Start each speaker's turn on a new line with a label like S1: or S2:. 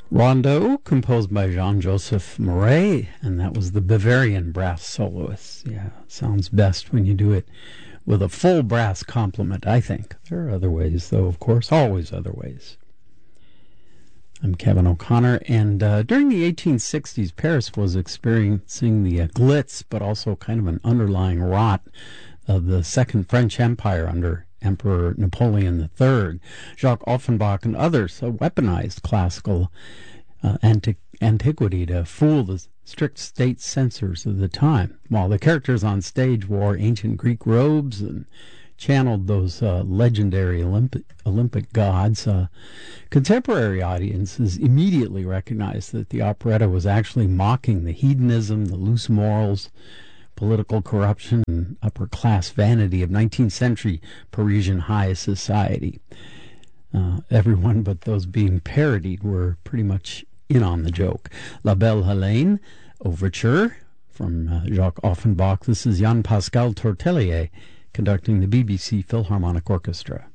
S1: Rondo, composed by Jean-Joseph Murray, and that was the Bavarian brass soloist. Yeah, sounds best when you do it with a full brass complement, I think. There are other ways, though, of course, always other ways. I'm Kevin O'Connor, and during the 1860s, Paris was experiencing the glitz, but also kind of an underlying rot of the Second French Empire under Emperor Napoleon III. Jacques Offenbach and others weaponized classical antiquity to fool the strict state censors of the time, while the characters on stage wore ancient Greek robes and channeled those legendary Olympic gods. Contemporary audiences immediately recognized that the operetta was actually mocking the hedonism, the loose morals, political corruption, and upper-class vanity of 19th century Parisian high society. Everyone but those being parodied were pretty much in on the joke. La Belle Hélène, Overture from Jacques Offenbach. This is Jean-Pascal Tortelier conducting the BBC Philharmonic Orchestra.